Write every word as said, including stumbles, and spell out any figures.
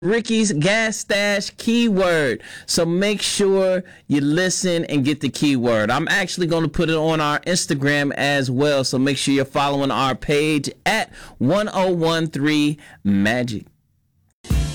Ricky's Gas Stash keyword. So make sure you listen and get the keyword. I'm actually going to put it on our Instagram as well. So make sure you're following our page at one oh one three Magic.